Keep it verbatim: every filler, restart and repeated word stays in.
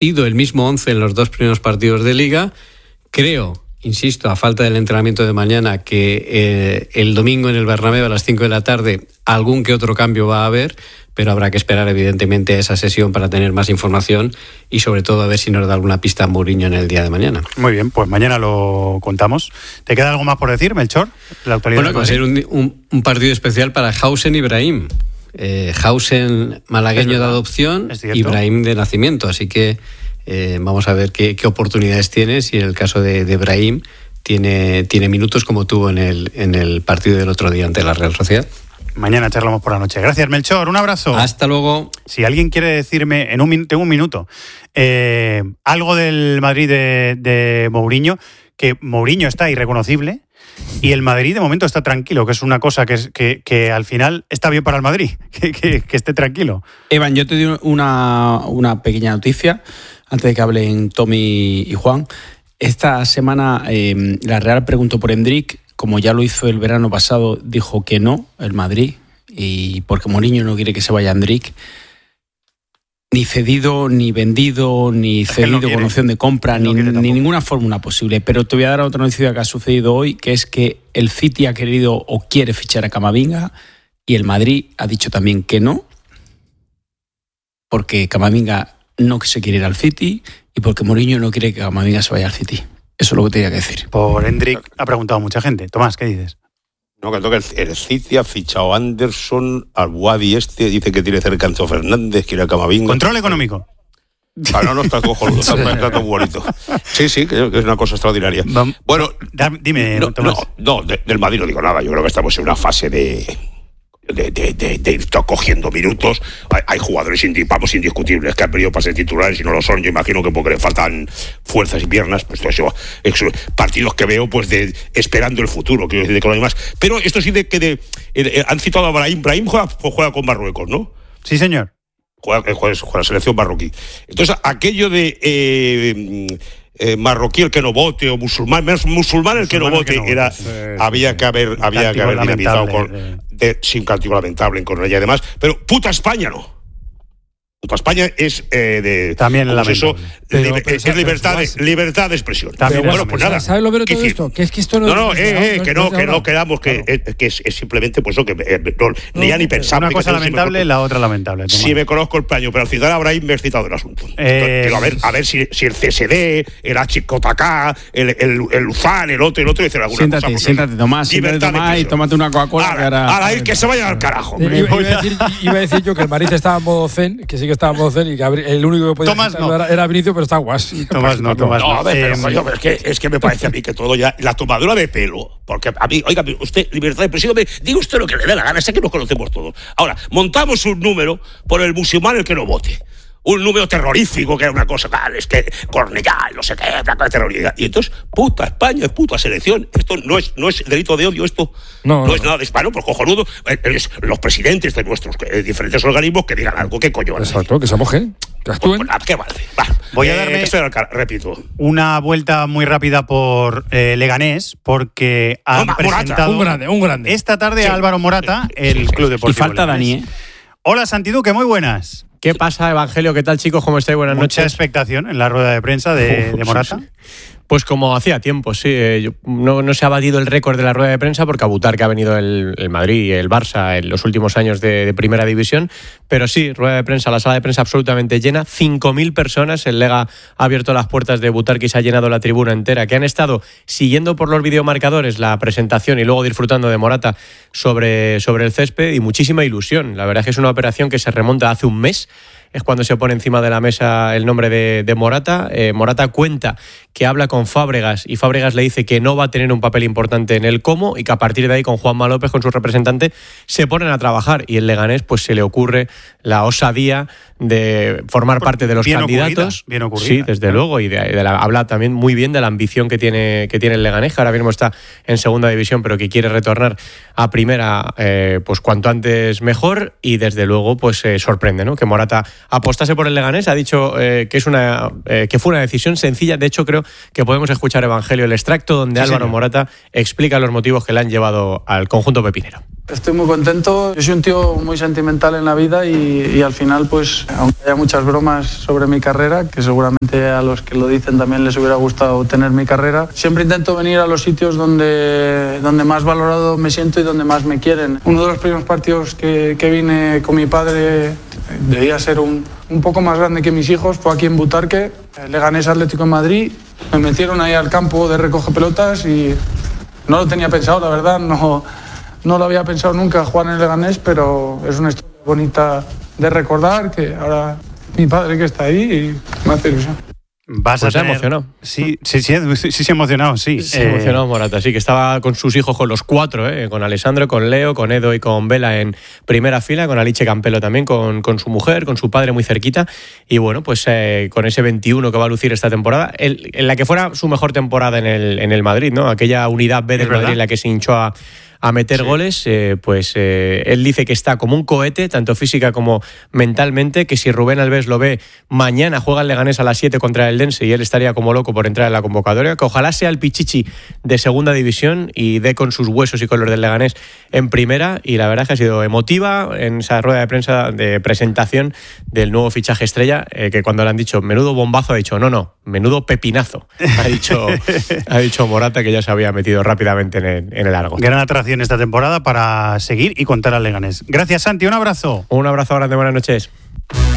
ido el mismo once en los dos primeros partidos de Liga. Creo, insisto, a falta del entrenamiento de mañana, que eh, el domingo en el Bernabéu a las cinco de la tarde algún que otro cambio va a haber, pero habrá que esperar evidentemente a esa sesión para tener más información y sobre todo a ver si nos da alguna pista Mourinho en el día de mañana. Muy bien, pues mañana lo contamos. ¿Te queda algo más por decir, Melchor? La actualidad. Bueno, va a ser un, un, un partido especial para Hausen y Brahim. Eh, Hausen malagueño de adopción y Brahim de nacimiento, así que eh, vamos a ver qué, qué oportunidades tiene, si en el caso de, de Brahim tiene, tiene minutos como tuvo en el, en el partido del otro día ante la Real Sociedad. Mañana charlamos por la noche. Gracias, Melchor. Un abrazo. Hasta luego. Si alguien quiere decirme, en un minuto, tengo un minuto, eh, algo del Madrid de, de Mourinho, que Mourinho está irreconocible y el Madrid de momento está tranquilo, que es una cosa que, es, que, que al final está bien para el Madrid, que, que, que esté tranquilo. Evan, yo te doy una, una pequeña noticia antes de que hablen Tommy y Juan. Esta semana eh, la Real preguntó por Endrick. Como ya lo hizo el verano pasado, dijo que no, el Madrid, y porque Mourinho no quiere que se vaya Endrick, ni cedido, ni vendido, ni es cedido no con opción de compra, no ni, ni ninguna fórmula posible. Pero te voy a dar otra noticia que ha sucedido hoy, que es que el City ha querido o quiere fichar a Camavinga y el Madrid ha dicho también que no, porque Camavinga no se quiere ir al City y porque Mourinho no quiere que Camavinga se vaya al City. Eso es lo que tenía que decir. Por Endrick ha preguntado mucha gente. Tomás, ¿qué dices? No, que toca el, el City ha fichado a Anderson, al Wadi este, dice que tiene cerca a Enzo Fernández, quiere a Camavinga. Control económico. Ah, no, no, está cojonudo, está, está muy bonito. Sí, sí, que es una cosa extraordinaria. Bueno, dime, no, Tomás. No, no, de, del Madrid no digo nada. Yo creo que estamos en una fase de... De, de, de, de ir cogiendo minutos. Hay, hay jugadores indi, vamos, indiscutibles que han venido para ser titulares y no lo son. Yo imagino que porque le faltan fuerzas y piernas, pues todo eso, eso partidos que veo pues de esperando el futuro, quiero decir, de con lo demás. Pero esto sí de que de, eh, han citado a Brahim. Brahim juega, juega con Marruecos, ¿no? Sí, señor. Juega, juega, juega la selección marroquí. Entonces, aquello de eh, eh, marroquí el que no vote o musulmán, menos musulmán el que no vote, que no, era sí, había sí, que haber había que haber dinamitado con eh. de, sin cántico lamentable con ella y demás, pero puta España no. Puta España es eh, de también eso, pero, li, pero, es pero, libertad de, libertad de expresión. También, bueno, pues nada. ¿Sabes lo peor de todo esto? Que es que esto no No, no, eh, eh, que no, que no quedamos que es, que es, es simplemente pues eso que eh, no, no, ni ya ni pensamos. Una cosa lamentable, si la otra lamentable. Si sí me conozco el paño, pero al citar a Brahim me he citado el asunto. Eh, Entonces, a ver, a ver si, si el C S D, el H K K, el, el, el Luzán, el otro, el otro dicen alguna siéntate, cosa. Siéntate, Tomás, siéntate, Tomás y tómate una Coca-Cola. A la ir que se vayan al carajo. Iba a decir yo que el Madrid estaba en modo zen, que sí que estaba en modo zen y que el único que podía Tomás no. era, era Vinicius, pero está guas. Tomás no, Tomás no. no. A ver, pero, eh, pero es, que, es que me parece a mí que todo ya, la tomadura de pelo, porque a mí, oiga, usted, libertad de expresión, diga usted lo que le dé la gana, sé que nos conocemos todos. Ahora, montamos un número por el musulmán el que no vote. Un número terrorífico, que era una cosa tal, es que Cornellá, no sé qué, placa de terrorismo. Y entonces, puta España, puta selección, esto no es, no es delito de odio, esto no, no, no es nada de hispano, pues cojonudo, es los presidentes de nuestros eh, diferentes organismos que digan algo, ¿qué coño? Exacto, que se mojen, que actúen. Pues, pues, ¿qué vale? Va. Voy eh, a darme, estoy al car- repito, una vuelta muy rápida por eh, Leganés, porque han no, presentado un grande, un grande. esta tarde sí. a Álvaro Morata, sí, el sí, Club sí, Deportivo Y falta Leganés. Dani, ¿eh? Hola, Santiduque, muy buenas. ¿Qué pasa, Evangelio? ¿Qué tal, chicos? ¿Cómo estáis? Buenas Mucha noches. expectación en la rueda de prensa de, de Morata. Sí, sí. Pues como hacía tiempo, sí. Eh, yo, no, no se ha batido el récord de la rueda de prensa porque a Butar que ha venido el, el Madrid y el Barça en los últimos años de, de Primera División. Pero sí, rueda de prensa, la sala de prensa absolutamente llena. cinco mil personas. El Lega ha abierto las puertas de Butar que se ha llenado la tribuna entera, que han estado siguiendo por los videomarcadores la presentación y luego disfrutando de Morata sobre, sobre el césped y muchísima ilusión. La verdad es que es una operación que se remonta hace un mes. Es cuando se pone encima de la mesa el nombre de, de Morata. Eh, Morata cuenta que habla con Fábregas y Fábregas le dice que no va a tener un papel importante en el cómo y que a partir de ahí con Juanma López, con su representante, se ponen a trabajar y el Leganés pues se le ocurre la osadía de formar pues parte de los bien candidatos. Ocurrida, bien ocurrida. Sí, desde claro. luego. Y de, de la, habla también muy bien de la ambición que tiene, que tiene el Leganés, que ahora mismo está en segunda división, pero que quiere retornar a primera eh, pues cuanto antes mejor. Y desde luego pues eh, sorprende, ¿no? Que Morata apostase por el Leganés. Ha dicho eh, que es una eh, que fue una decisión sencilla. De hecho, creo que podemos escuchar, Evangelio, el extracto donde sí, Álvaro señor. Morata explica los motivos que le han llevado al conjunto pepinero. Estoy muy contento. Yo soy un tío muy sentimental en la vida y, y al final, pues, aunque haya muchas bromas sobre mi carrera, que seguramente a los que lo dicen también les hubiera gustado tener mi carrera, siempre intento venir a los sitios donde, donde más valorado me siento y donde más me quieren. Uno de los primeros partidos que, que vine con mi padre, debía ser un, un poco más grande que mis hijos, fue aquí en Butarque, Leganés Atlético de Madrid. Me metieron ahí al campo de recoge pelotas y no lo tenía pensado, la verdad, no, no lo había pensado nunca jugar en el Leganés, pero es una historia bonita de recordar, que ahora mi padre que está ahí y me hace ilusión. Vas pues a tener... se emocionó. Sí, sí, sí, sí, sí, se ha emocionado, sí. Se eh... emocionó Morata, sí, que estaba con sus hijos, con los cuatro, eh, con Alessandro, con Leo, con Edo y con Vela en primera fila, con Alice Campelo también, con, con su mujer, con su padre muy cerquita. Y bueno, pues eh, con ese veintiuno que va a lucir esta temporada, el, en la que fuera su mejor temporada en el, en el Madrid, ¿no? Aquella unidad B del Madrid en la que se hinchó a... a meter sí. goles, eh, pues eh, él dice que está como un cohete, tanto física como mentalmente, que si Rubén Alves lo ve, mañana juega el Leganés a las siete contra el Eldense y él estaría como loco por entrar en la convocatoria, que ojalá sea el Pichichi de segunda división y dé con sus huesos y con los del Leganés en primera, y la verdad es que ha sido emotiva en esa rueda de prensa de presentación del nuevo fichaje estrella, eh, que cuando le han dicho menudo bombazo ha dicho, no, no, menudo pepinazo, ha dicho, ha dicho Morata, que ya se había metido rápidamente en el, en el Argo. Gran atracción esta temporada para seguir y contar al Leganés. Gracias, Santi, un abrazo. Un abrazo grande, buenas noches.